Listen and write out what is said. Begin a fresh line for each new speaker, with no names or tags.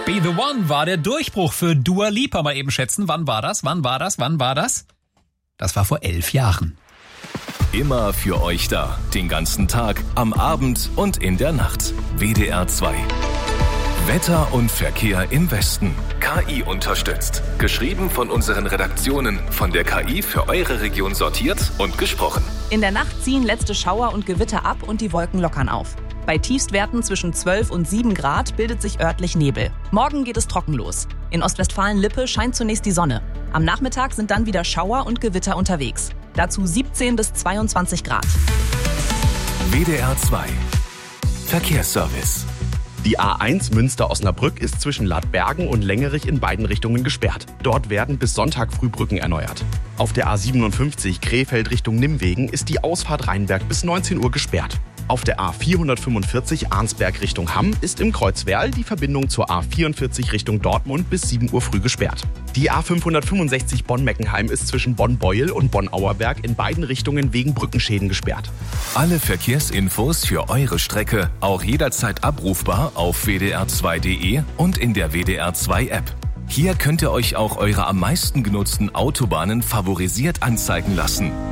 Be the One war der Durchbruch für Dua Lipa. Mal eben schätzen, wann war das? Das war vor 11 Jahren.
Immer für euch da. Den ganzen Tag, am Abend und in der Nacht. WDR 2. Wetter und Verkehr im Westen. KI unterstützt. Geschrieben von unseren Redaktionen. Von der KI für eure Region sortiert und gesprochen.
In der Nacht ziehen letzte Schauer und Gewitter ab und die Wolken lockern auf. Bei Tiefstwerten zwischen 12 und 7 Grad bildet sich örtlich Nebel. Morgen geht es trocken los. In Ostwestfalen-Lippe scheint zunächst die Sonne. Am Nachmittag sind dann wieder Schauer und Gewitter unterwegs. Dazu 17 bis 22 Grad.
WDR 2. Verkehrsservice.
Die A1 Münster-Osnabrück ist zwischen Ladbergen und Längerich in beiden Richtungen gesperrt. Dort werden bis Sonntag früh Brücken erneuert. Auf der A57 Krefeld Richtung Nimwegen ist die Ausfahrt Rheinberg bis 19 Uhr gesperrt. Auf der A445 Arnsberg Richtung Hamm ist im Kreuzwerl die Verbindung zur A44 Richtung Dortmund bis 7 Uhr früh gesperrt. Die A565 Bonn-Meckenheim ist zwischen Bonn-Beuel und Bonn-Auerberg in beiden Richtungen wegen Brückenschäden gesperrt.
Alle Verkehrsinfos für eure Strecke auch jederzeit abrufbar auf wdr2.de und in der WDR 2 App. Hier könnt ihr euch auch eure am meisten genutzten Autobahnen favorisiert anzeigen lassen.